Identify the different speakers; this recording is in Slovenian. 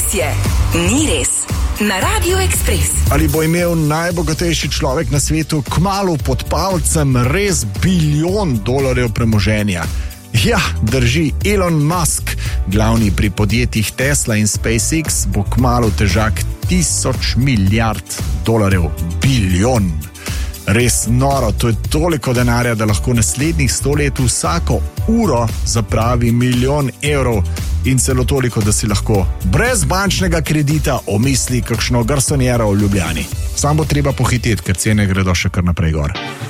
Speaker 1: je Ni res na Radio Express.
Speaker 2: Ali bo imel najbogatejši človek na svetu kmalu pod palcem res $1 bilijon premoženja? Ja, drži. Elon Musk, glavni pri podjetjih Tesla in SpaceX, bo kmalu težak $1000 milijard. Bilijon. Res noro, to je toliko denarja, da lahko naslednjih 100 let vsako uro zapravi €1 milijon in celo toliko, da si lahko brez bančnega kredita omisli kakšno garsonjero v Ljubljani. Sam bo treba pohiteti, ker cene gredo še kar naprej gor.